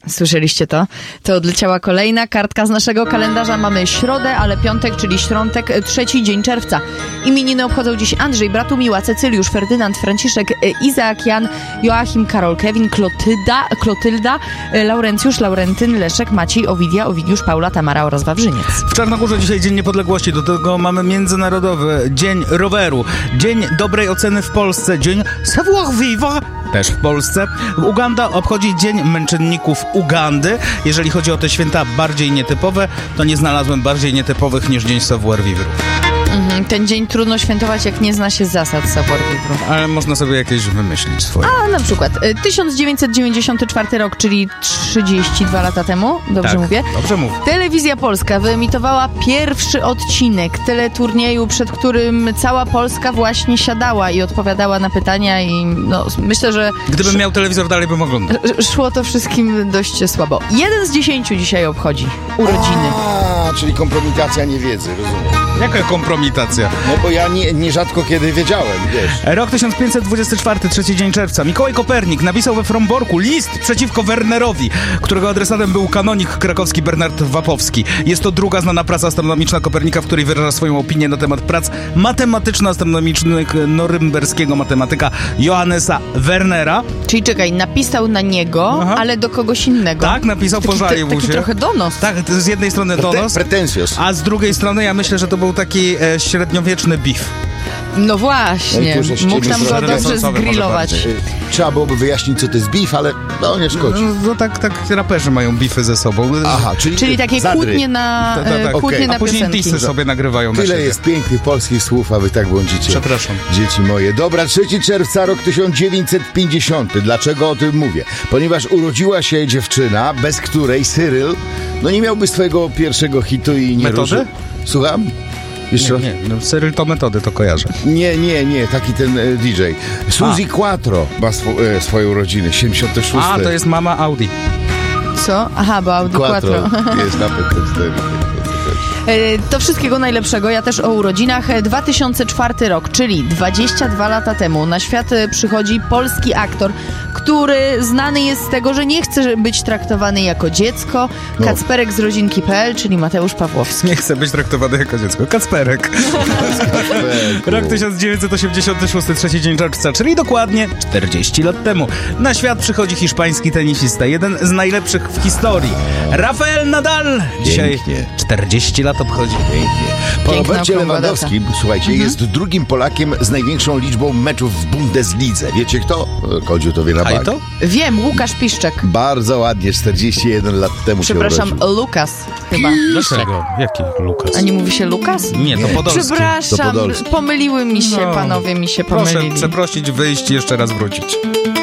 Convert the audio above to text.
Słyszeliście to? To odleciała kolejna kartka z naszego kalendarza. Mamy środę, ale piątek, czyli świątek, 3 dzień czerwca. Imieniny obchodzą dziś Andrzej, Bratumiła, Cecyliusz, Ferdynand, Franciszek, Izaak, Jan, Joachim, Karol, Kevin, Klotylda, Laurencjusz, Laurentyn, Leszek, Maciej, Owidia, Owidiusz, Paula, Tamara oraz Wawrzyniec. W Czarnogórze dzisiaj Dzień Niepodległości, do tego mamy Międzynarodowy Dzień Roweru, Dzień Dobrej Oceny w Polsce, Dzień Savoir-vivre, też w Polsce. Uganda obchodzi Dzień Męczenników Ugandy. Jeżeli chodzi o te święta bardziej nietypowe, to nie znalazłem bardziej nietypowych niż Dzień Savoir-vivre. Ten dzień trudno świętować, jak nie zna się zasad savoir-vivre. Ale można sobie jakieś wymyślić swoje. A na przykład 1994 rok, czyli 32 lata temu, dobrze mówię? Dobrze mówię. Telewizja Polska wyemitowała pierwszy odcinek teleturnieju, przed którym cała Polska właśnie siadała i odpowiadała na pytania i no, myślę, że... Gdybym miał telewizor, dalej bym oglądał. Szło to wszystkim dość słabo. 1 z 10 dzisiaj obchodzi urodziny. Czyli kompromitacja niewiedzy, rozumiem. Jaka kompromitacja? No bo ja nierzadko kiedy wiedziałem, wiesz. Rok 1524, 3 dzień czerwca. Mikołaj Kopernik napisał we Fromborku list przeciwko Wernerowi, którego adresatem był kanonik krakowski Bernard Wapowski. Jest to druga znana praca astronomiczna Kopernika, w której wyraża swoją opinię na temat prac matematyczno-astronomicznych norymberskiego matematyka Johannesa Wernera. Czyli czekaj, napisał na niego, ale do kogoś innego. Tak, napisał, pożalił mu się. Taki trochę donos. Tak, z jednej strony donos, Pretensjos. a z drugiej strony ja myślę, że to był taki średniowieczny beef. No właśnie, mógł tam go dobrze zgrillować. Trzeba byłoby wyjaśnić, co to jest beef, ale no nie szkodzi. No tak raperzy mają beefy ze sobą. Aha, czyli takie zadry. kłótnie na, kłótnie na a później piosenki. disy sobie nagrywają na Tyle siebie. jest pięknych polskich słów, a wy tak błądzicie. Przepraszam. Dzieci moje. Dobra, 3 czerwca, rok 1950. Dlaczego o tym mówię? Ponieważ urodziła się dziewczyna, bez której Cyryl nie miałby swojego pierwszego hitu i nie... Metody? Słucham? Jeszcze Nie, Cyryl to metody, to kojarzę. Nie, taki ten DJ. Suzy Quattro ma swoje urodziny, 76. A, to jest mama Audi. Co? Aha, bo Audi Quattro. Jest napęd ten wtedy. To wszystkiego najlepszego. Ja też o urodzinach. 2004 rok, czyli 22 lata temu na świat przychodzi polski aktor, który znany jest z tego, że nie chce być traktowany jako dziecko. Kacperek z rodzinki.pl, czyli Mateusz Pawłowski. Nie chce być traktowany jako dziecko. Kacperek. Rok 1986, 3 dzień czerwca, czyli dokładnie 40 lat temu. Na świat przychodzi hiszpański tenisista, jeden z najlepszych w historii. Rafael Nadal. Dzisiaj 40 lat obchodzi. Po Robercie Lewandowskim, słuchajcie, jest drugim Polakiem z największą liczbą meczów w Bundeslidze. Wiecie kto? Kodziu to wie na bank. to? Wiem, Łukasz Piszczek. Bardzo ładnie, 41 lat temu się Przepraszam, urodził. Lukas chyba. Dlaczego? Jaki Lukas? A nie mówi się Lukas? Nie, to Podolski. Przepraszam, To Podolski. pomyliły mi się, panowie mi się pomylili. Proszę przeprosić, wyjść i jeszcze raz wrócić.